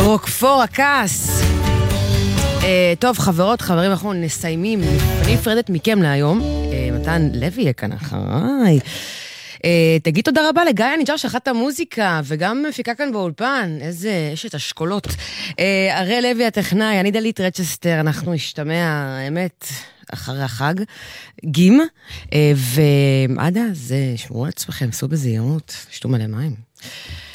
רוקפור הכעס. טוב, חברות, חברים, אנחנו נסיימים. אני נפרדת מכם להיום. מתן לוי יהיה כאן אחריי. תגיד תודה רבה לגיא ניג'ר שאחת המוזיקה, וגם מפיקה כאן באולפן. איזה אשת אשכולות. הרי לוי הטכנאי, אני דלית רצ'סטר, אנחנו נשתמע, האמת, אחרי החג, גימה, ועד אז, שמרו על עצמכם, סעו בזהירות, שתו מלא מים.